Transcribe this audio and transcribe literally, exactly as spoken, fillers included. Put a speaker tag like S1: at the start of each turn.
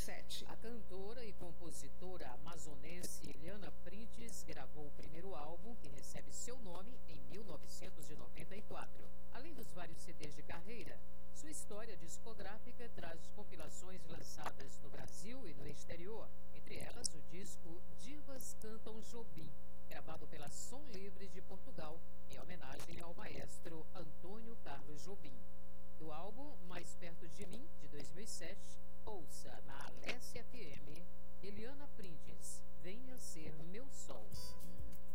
S1: sete.
S2: A cantora e compositora amazonense Eliana Printes gravou o primeiro álbum, que recebe seu nome, em mil novecentos e noventa e quatro. Além dos vários C Ds de carreira, sua história discográfica traz compilações lançadas no Brasil e no exterior, entre elas o disco Divas Cantam Jobim, gravado pela Som Livre de Portugal, em homenagem ao maestro Antônio Carlos Jobim. Do álbum Mais Perto de Mim, de dois mil e sete, ouça na Alessia F M, Eliana Printes, Venha Ser Meu Sol.